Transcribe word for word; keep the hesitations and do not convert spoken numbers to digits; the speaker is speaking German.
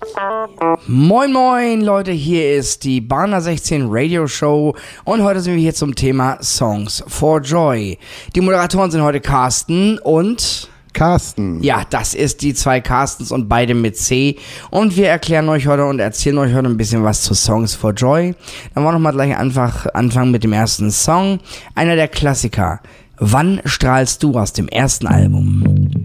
Moin moin Leute, hier ist die Bahner sechzehn Radio Show und heute sind wir hier zum Thema Songs for Joy. Die Moderatoren sind heute Carsten und... Carsten. Ja, das ist die zwei Carstens und beide mit C. Und wir erklären euch heute und erzählen euch heute ein bisschen was zu Songs for Joy. Dann wollen wir nochmal gleich einfach anfangen mit dem ersten Song. Einer der Klassiker. Wann strahlst du aus dem ersten Album?